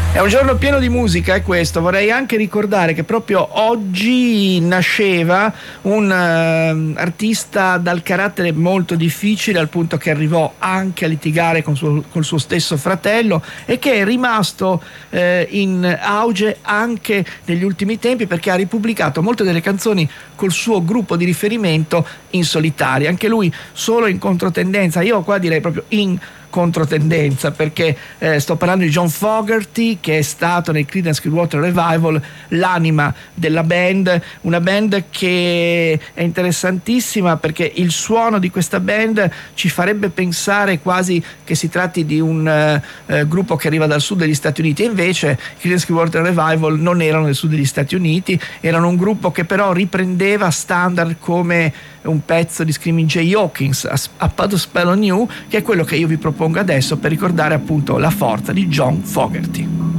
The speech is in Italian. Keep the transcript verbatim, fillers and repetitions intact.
È un giorno pieno di musica, è questo. Vorrei anche ricordare che proprio oggi nasceva un uh, artista dal carattere molto difficile, al punto che arrivò anche a litigare con suo, col suo stesso fratello, e che è rimasto uh, in auge anche negli ultimi tempi, perché ha ripubblicato molte delle canzoni col suo gruppo di riferimento in solitaria. Anche lui solo in controtendenza, io qua direi proprio in controtendenza, perché eh, sto parlando di John Fogerty, che è stato nel Creedence Clearwater Revival l'anima della band, una band che è interessantissima perché il suono di questa band ci farebbe pensare quasi che si tratti di un eh, gruppo che arriva dal sud degli Stati Uniti, e invece Creedence Clearwater Revival non erano del sud degli Stati Uniti, erano un gruppo che però riprendeva standard come un pezzo di Screaming Jay Hawkins, a, a Put a Spell on You, che è quello che io vi propongo adesso per ricordare appunto la forza di John Fogerty.